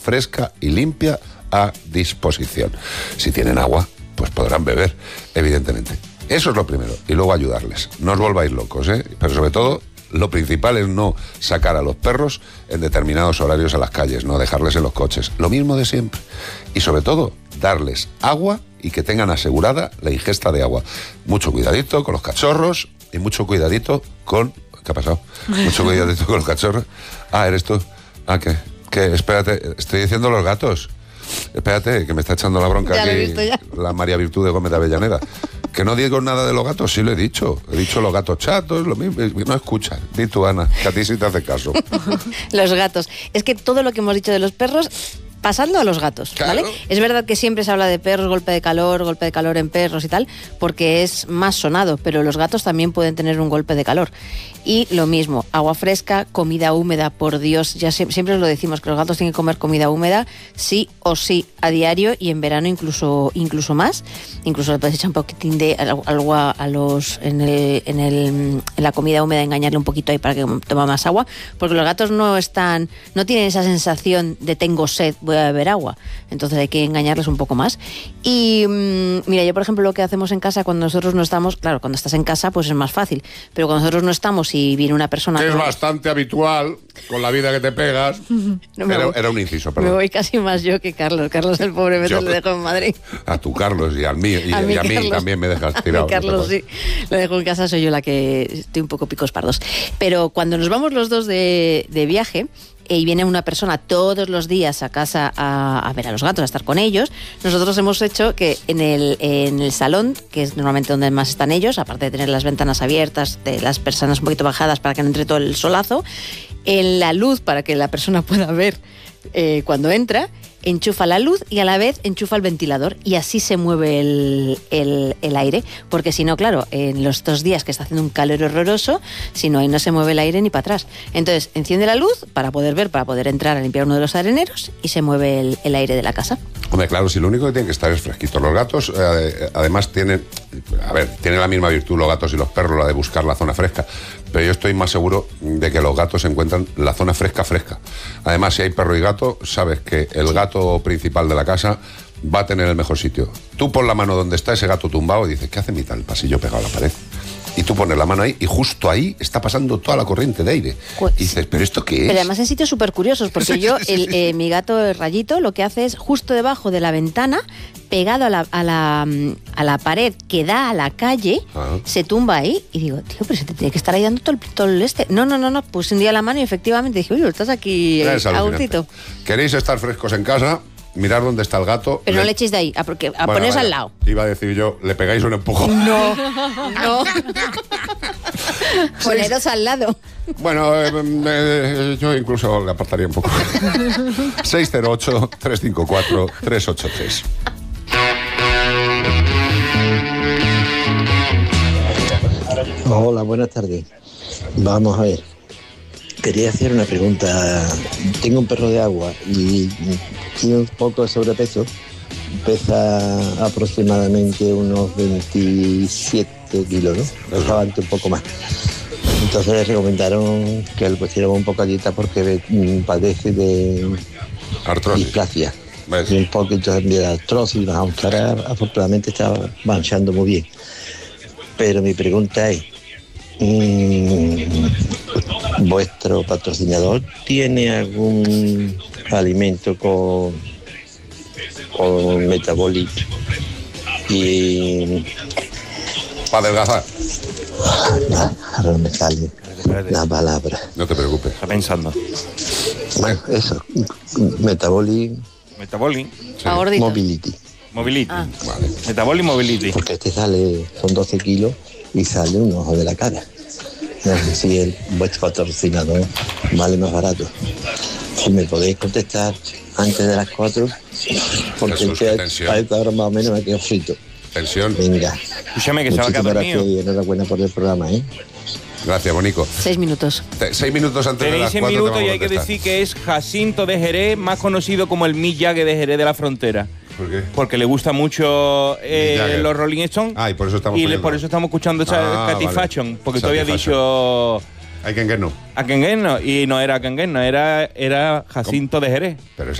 fresca y limpia a disposición. Si tienen agua, pues podrán beber, evidentemente. Eso es lo primero. Y luego ayudarles. No os volváis locos, ¿eh? Pero sobre todo, lo principal es no sacar a los perros en determinados horarios a las calles, no dejarles en los coches. Lo mismo de siempre. Y sobre todo, darles agua y que tengan asegurada la ingesta de agua. Mucho cuidadito con los cachorros y mucho cuidadito con... ¿Qué ha pasado? Mucho cuidadito con los cachorros. Ah, ¿eres tú? Ah, ¿qué? Espérate, estoy diciendo los gatos. Espérate, que me está echando la bronca ya aquí la María Virtud de Gómez de Avellaneda. Que no digo nada de los gatos, sí lo he dicho. He dicho los gatos chatos, lo mismo. No escuchas. Di tú, Ana, que a ti sí te hace caso. Los gatos. Es que todo lo que hemos dicho de los perros, pasando a los gatos, ¿vale? Claro. Es verdad que siempre se habla de perros, golpe de calor en perros y tal, porque es más sonado, pero los gatos también pueden tener un golpe de calor. Y lo mismo, agua fresca, comida húmeda, por Dios, ya siempre os lo decimos, que los gatos tienen que comer comida húmeda, sí o sí, a diario, y en verano incluso más. Incluso le puedes echar un poquitín de agua a los en la comida húmeda, engañarle un poquito ahí para que tome más agua, porque los gatos no tienen esa sensación de tengo sed, voy a beber agua. Entonces hay que engañarles un poco más. Y mira, yo por ejemplo lo que hacemos en casa cuando nosotros no estamos, claro, cuando estás en casa pues es más fácil, pero cuando nosotros no estamos y viene una persona... Que es bastante habitual con la vida que te pegas. Era un inciso, perdón. Me voy casi más yo que Carlos. Carlos, el pobre, me lo dejo en Madrid. A tu Carlos y a mí también me dejas tirado. A Carlos, sí. Lo dejo en casa, soy yo la que estoy un poco picos pardos. Pero cuando nos vamos los dos de viaje... y viene una persona todos los días a casa a ver a los gatos, a estar con ellos, nosotros hemos hecho que en el salón, que es normalmente donde más están ellos, aparte de tener las ventanas abiertas, de las persianas un poquito bajadas para que no entre todo el solazo, en la luz para que la persona pueda ver cuando entra, enchufa la luz y a la vez enchufa el ventilador y así se mueve el aire, porque si no, claro, en los 2 días que está haciendo un calor horroroso, si no, ahí no se mueve el aire ni para atrás. Entonces, enciende la luz para poder ver, para poder entrar a limpiar uno de los areneros y se mueve el aire de la casa. Hombre, claro, si lo único que tienen que estar es fresquito. Los gatos, además, tienen la misma virtud los gatos y los perros, la de buscar la zona fresca. Pero yo estoy más seguro de que los gatos encuentran la zona fresca. Además, si hay perro y gato, sabes que el gato principal de la casa va a tener el mejor sitio. Tú pon la mano donde está ese gato tumbado y dices, ¿qué hace mi tal pasillo pegado a la pared? Y tú pones la mano ahí y justo ahí está pasando toda la corriente de aire. Pues, y dices, ¿pero esto qué es? Pero además en sitios súper curiosos, porque yo, mi gato el Rayito, lo que hace es justo debajo de la ventana, pegado a la pared que da a la calle, se tumba ahí y digo, tío, pero se te tiene que estar ahí dando todo el este. No, puse un día la mano y efectivamente dije, oye, estás aquí a gustito. ¿Queréis estar frescos en casa? Mirar dónde está el gato. Pero no le echéis de ahí, poneros al lado. Iba a decir yo, le pegáis un empujón. No. Poneros al lado. Bueno, yo incluso le apartaría un poco. 608-354-383. Hola, buenas tardes. Vamos a ver. Quería hacer una pregunta. Tengo un perro de agua y tiene un poco de sobrepeso. Pesa aproximadamente unos 27 kilos, ¿no? Estaba antes un poco más. Entonces le recomendaron que le pusiéramos un poco a dieta porque padece de artrosis, displasia. Y un poquito de artrosis, aunque ahora afortunadamente está marchando muy bien. Pero mi pregunta es, ¿vuestro patrocinador tiene algún alimento con metabolic y para adelgazar? Ahora no me sale la palabra. No te preocupes. Está pensando. Bueno, eso, metabolic, sí. mobility. Vale. Metabolic mobility. Porque son 12 kilos y sale un ojo de la cara. No sé si vuestro patrocinador vale más barato. Si me podéis contestar antes de las 4, porque Jesús, a esta hora más o menos me quedo frito. Tensión. Venga. Escúchame que se va a quedar dormido. Gracias y enhorabuena por el programa, ¿eh? Gracias, Bonico. 6 minutos. 6 minutos antes de las 4. 6 minutos y hay que decir que es Jacinto de Jerez, más conocido como el Mick Jagger de Jerez de la Frontera. ¿Por qué? Porque le gusta mucho los Rolling Stones. Y por eso estamos por eso estamos escuchando Satisfaction. Porque tú habías dicho... I Can Get No. A Kengen no, y no era Kengen, no, era Jacinto de Jerez. Pero